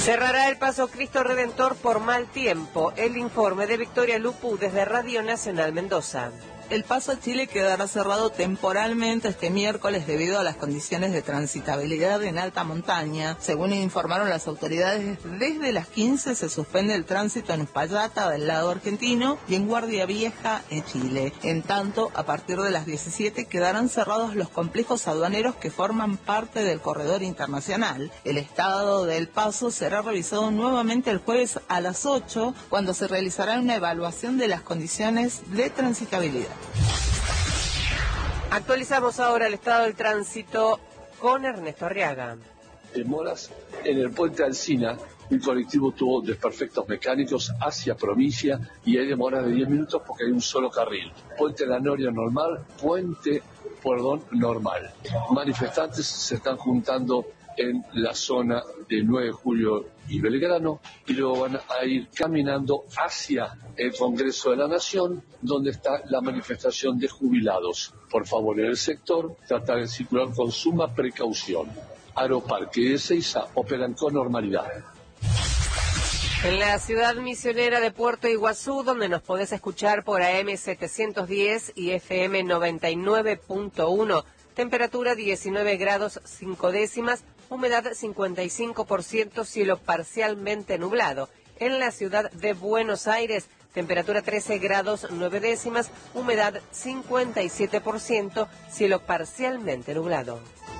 Cerrará el paso Cristo Redentor por mal tiempo. El informe de Victoria Lupu desde Radio Nacional Mendoza. El paso a Chile quedará cerrado temporalmente este miércoles debido a las condiciones de transitabilidad en alta montaña. Según informaron las autoridades, desde las 15 se suspende el tránsito en Uspallata del lado argentino y en Guardia Vieja en Chile. En tanto, a partir de las 17 quedarán cerrados los complejos aduaneros que forman parte del corredor internacional. El estado del paso será revisado nuevamente el jueves a las 8, cuando se realizará una evaluación de las condiciones de transitabilidad. Actualizamos ahora el estado del tránsito con Ernesto Arriaga. Demoras en el puente Alsina. Un colectivo tuvo desperfectos mecánicos hacia provincia y hay demoras de 10 minutos porque hay un solo carril. Puente La Noria normal, normal. Manifestantes se están juntando en la zona de 9 de julio y Belgrano, y luego van a ir caminando hacia el Congreso de la Nación, donde está la manifestación de jubilados. Por favor, en el sector, tratar de circular con suma precaución. Aeroparque y Ezeiza operan con normalidad. En la ciudad misionera de Puerto Iguazú, donde nos podés escuchar por AM 710 y FM 99.1, temperatura 19 grados 5 décimas, humedad 55%, cielo parcialmente nublado. En la ciudad de Buenos Aires, temperatura 13 grados 9 décimas, humedad 57%, cielo parcialmente nublado.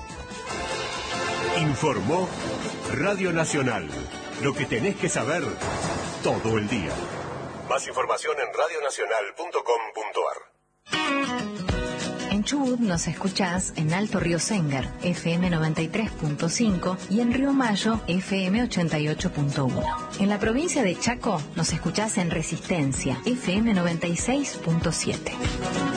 Informó Radio Nacional. Lo que tenés que saber todo el día. Más información en radionacional.com.ar. En Chubut nos escuchás en Alto Río Sengar, FM 93.5 y en Río Mayo, FM 88.1. En la provincia de Chaco nos escuchás en Resistencia, FM 96.7.